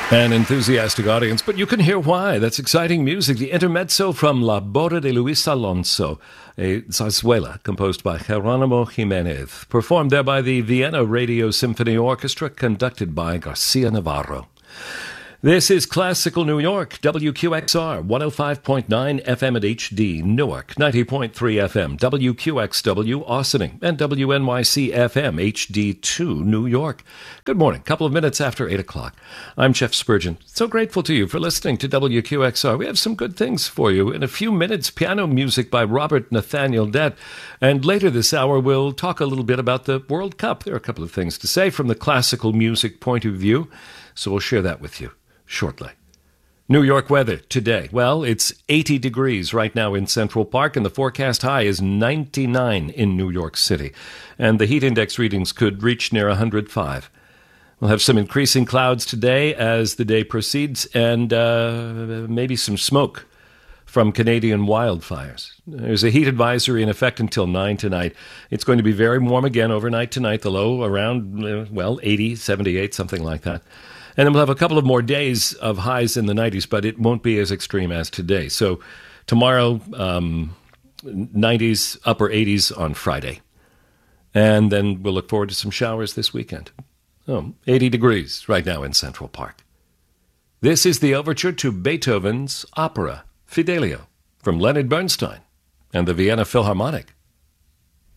An enthusiastic audience, but you can hear why. That's exciting music. The intermezzo from La Boda de Luis Alonso, a zarzuela composed by Geronimo Jimenez, performed there by the Vienna Radio Symphony Orchestra, conducted by Garcia Navarro. This is Classical New York, WQXR, 105.9 FM at HD, Newark, 90.3 FM, WQXW, Austining, and WNYC FM, HD2, New York. Good morning, couple of minutes after 8 o'clock. I'm Jeff Spurgeon. So grateful to you for listening to WQXR. We have some good things for you. In a few minutes, piano music by Robert Nathaniel Dett. And later this hour, we'll talk a little bit about the World Cup. There are a couple of things to say from the classical music point of view, so we'll share that with you shortly. New York weather today. Well, it's 80 degrees right now in Central Park, and the forecast high is 99 in New York City. And the heat index readings could reach near 105. We'll have some increasing clouds today as the day proceeds, and maybe some smoke from Canadian wildfires. There's a heat advisory in effect until 9 tonight. It's going to be very warm again overnight tonight, the low around, 80, 78, something like that. And then we'll have a couple of more days of highs in the 90s, but it won't be as extreme as today. So tomorrow, 90s, upper 80s on Friday. And then we'll look forward to some showers this weekend. 80 degrees right now in Central Park. This is the overture to Beethoven's opera, Fidelio, from Leonard Bernstein and the Vienna Philharmonic.